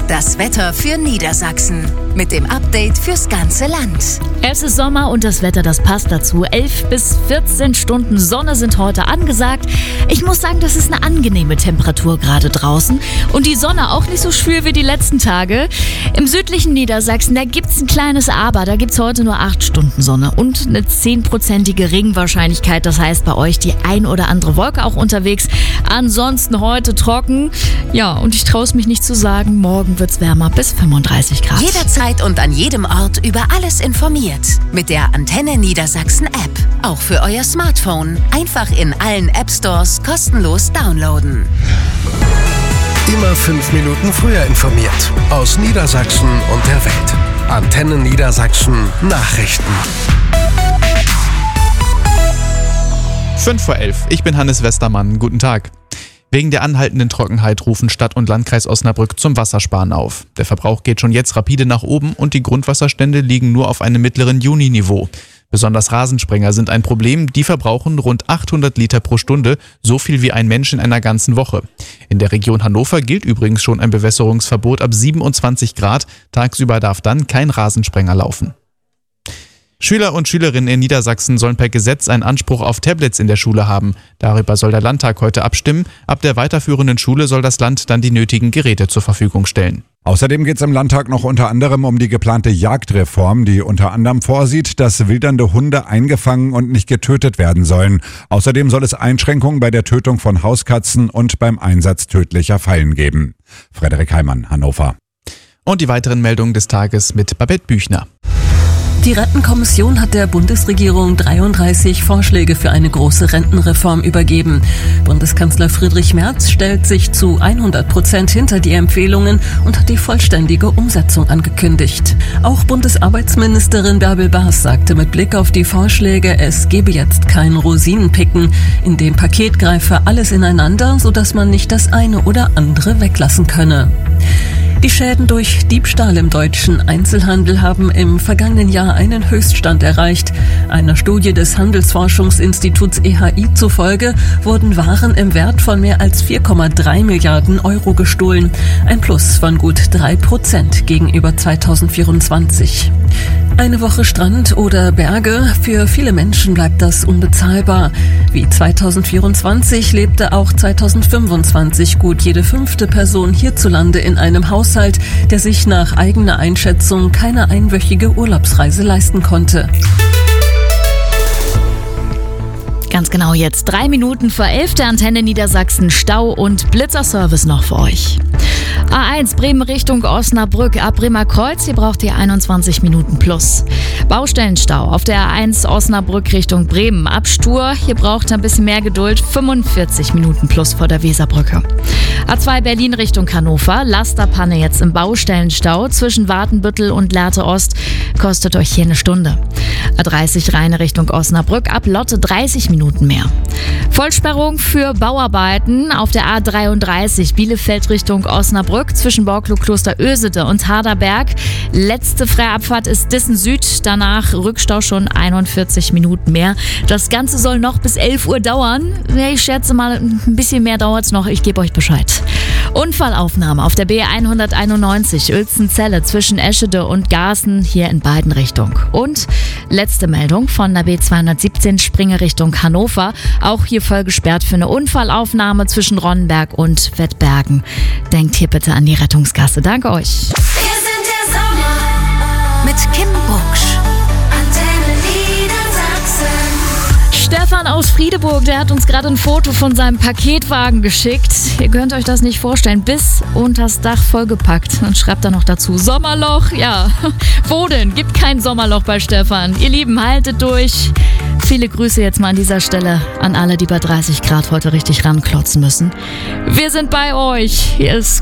das Wetter für Niedersachsen. Mit dem Update fürs ganze Land. Es ist Sommer und das Wetter, das passt dazu. 11 bis 14 Stunden Sonne sind heute angesagt. Ich muss sagen, das ist eine angenehme Temperatur gerade draußen. Und die Sonne auch nicht so schwül wie die letzten Tage. Im südlichen Niedersachsen, da gibt's ein kleines Aber. Da gibt's heute nur 8 Stunden Sonne und eine 10%ige Regenwahrscheinlichkeit. Das heißt, bei euch die ein oder andere Wolke auch unterwegs. Ansonsten heute trocken. Ja, und ich traue es mich nicht zu sagen, morgen wird's wärmer bis 35 Grad. Jederzeit und an jedem Ort über alles informiert. Mit der Antenne Niedersachsen App. Auch für euer Smartphone. Einfach in allen App Stores kostenlos downloaden. Immer 5 Minuten früher informiert. Aus Niedersachsen und der Welt. Antenne Niedersachsen Nachrichten. 5:11 Uhr. Ich bin Hannes Westermann. Guten Tag. Wegen der anhaltenden Trockenheit rufen Stadt und Landkreis Osnabrück zum Wassersparen auf. Der Verbrauch geht schon jetzt rapide nach oben und die Grundwasserstände liegen nur auf einem mittleren Juniniveau. Besonders Rasensprenger sind ein Problem, die verbrauchen rund 800 Liter pro Stunde, so viel wie ein Mensch in einer ganzen Woche. In der Region Hannover gilt übrigens schon ein Bewässerungsverbot ab 27 Grad. Tagsüber darf dann kein Rasensprenger laufen. Schüler und Schülerinnen in Niedersachsen sollen per Gesetz einen Anspruch auf Tablets in der Schule haben. Darüber soll der Landtag heute abstimmen. Ab der weiterführenden Schule soll das Land dann die nötigen Geräte zur Verfügung stellen. Außerdem geht es im Landtag noch unter anderem um die geplante Jagdreform, die unter anderem vorsieht, dass wildernde Hunde eingefangen und nicht getötet werden sollen. Außerdem soll es Einschränkungen bei der Tötung von Hauskatzen und beim Einsatz tödlicher Fallen geben. Frederik Heimann, Hannover. Und die weiteren Meldungen des Tages mit Babette Büchner. Die Rentenkommission hat der Bundesregierung 33 Vorschläge für eine große Rentenreform übergeben. Bundeskanzler Friedrich Merz stellt sich zu 100% hinter die Empfehlungen und hat die vollständige Umsetzung angekündigt. Auch Bundesarbeitsministerin Bärbel Baas sagte mit Blick auf die Vorschläge, es gebe jetzt kein Rosinenpicken. In dem Paket greife alles ineinander, sodass man nicht das eine oder andere weglassen könne. Die Schäden durch Diebstahl im deutschen Einzelhandel haben im vergangenen Jahr einen Höchststand erreicht. Einer Studie des Handelsforschungsinstituts EHI zufolge wurden Waren im Wert von mehr als 4,3 Milliarden Euro gestohlen. Ein Plus von gut 3% gegenüber 2024. Eine Woche Strand oder Berge, für viele Menschen bleibt das unbezahlbar. Wie 2024 lebte auch 2025 gut jede 5. Person hierzulande in einem Haushalt, der sich nach eigener Einschätzung keine einwöchige Urlaubsreise leisten konnte. Ganz genau jetzt 3 Minuten vor 11 der Antenne Niedersachsen Stau und Blitzerservice noch für euch. A1 Bremen Richtung Osnabrück ab Bremer Kreuz, hier braucht ihr 21 Minuten plus. Baustellenstau auf der A1 Osnabrück Richtung Bremen ab Stur, hier braucht ihr ein bisschen mehr Geduld, 45 Minuten plus vor der Weserbrücke. A2 Berlin Richtung Hannover, Lasterpanne jetzt im Baustellenstau zwischen Watenbüttel und Lehrte Ost, kostet euch hier eine Stunde. A30 Rheine Richtung Osnabrück ab Lotte 30 Minuten mehr. Vollsperrung für Bauarbeiten auf der A33 Bielefeld Richtung Osnabrück zwischen Borklow Kloster Ösede und Harderberg. Letzte Freie-Abfahrt ist Dissen Süd, danach Rückstau schon 41 Minuten mehr. Das Ganze soll noch bis 11 Uhr dauern. Ich schätze mal, ein bisschen mehr dauert es noch, ich gebe euch Bescheid. Unfallaufnahme auf der B191 Uelzenzelle zwischen Eschede und Garßen, hier in beiden Richtungen. Und letzte Meldung von der B217 Springe Richtung Hannover. Auch hier voll gesperrt für eine Unfallaufnahme zwischen Ronnenberg und Wettbergen. Denkt hier bitte an die Rettungsgasse. Danke euch. Wir sind der Sommer mit Kim Bucksch. Antenne Niedersachsen. Stefan aus Friedeburg, der hat uns gerade ein Foto von seinem Paketwagen geschickt. Ihr könnt euch das nicht vorstellen, bis unters Dach vollgepackt. Und schreibt da noch dazu, Sommerloch, ja. Wo denn? Gibt kein Sommerloch bei Stefan. Ihr Lieben, haltet durch. Viele Grüße jetzt mal an dieser Stelle an alle, die bei 30 Grad heute richtig ranklotzen müssen. Wir sind bei euch. Hier ist